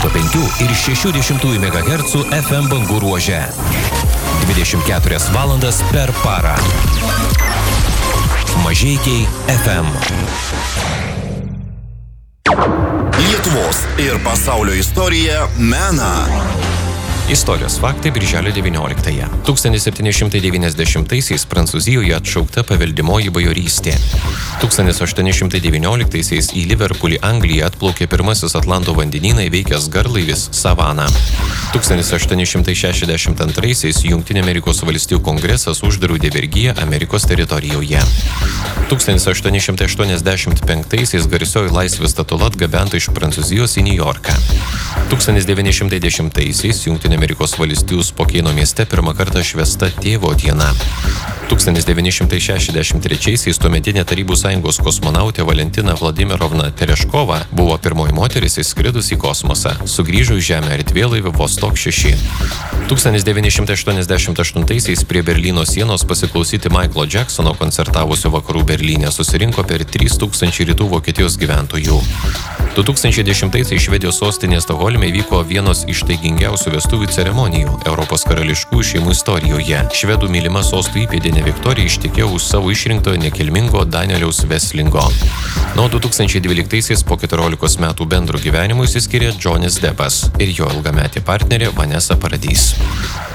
105 ir 60 MHz FM bangų ruože. 24 valandas per parą. Mažeikiai FM. Lietuvos ir pasaulio istorija mena. Istorijos faktai birželio 19-ąją. 1790-aisiais Prancūzijoje atšaukta paveldimoji bajorystė. 1819-aisiais į Liverpulį, Angliją atplaukė pirmasis Atlanto vandenyną įveikęs garlaivis Savana. 1862-aisiais Jungtinių Amerikos valstijų kongresas uždraudė vergiją Amerikos teritorijoje. 1885-aisiais garsioji laisvės statula atgabenta iš Prancūzijos į Niujorką. 1910-aisiais Jungtinių Amerikos valstijų Spokeino mieste pirmą kartą švęsta tėvo diena. 1963-aisiais tuometinė Tarybų Sąjungos kosmonautė Valentina Vladimirovna Tereškova buvo pirmoji moteris įskridus į kosmosą. Sugrįžo į Žemę erdvėlaiviu Vostok 6. 1988-aisiais prie Berlyno sienos pasiklausyti Michaelo Jacksono koncertavusio vakarų Berlyne susirinko per 3000 rytų Vokietijos gyventojų. 2010-aisiais Švedijos sostinės Stokholme įvyko vienos ištaigingiausių vestuvių ceremonijų Europos karališkųjų šeimų istorijoje. Švedų mylima sostų įpėdinė Viktorija ištekėjo už savo išrinktojo nekilmingo Danieliaus Veslingo. Nuo 2012-aisiais po 14 metų bendro gyvenimo išsiskyrė Johnny's Deppas ir jo ilgametė partnerė Vanessa Paradis.